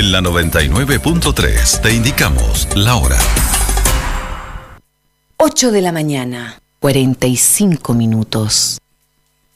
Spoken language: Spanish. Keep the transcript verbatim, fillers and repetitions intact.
En la noventa y nueve punto tres te indicamos la hora. ocho de la mañana, cuarenta y cinco minutos.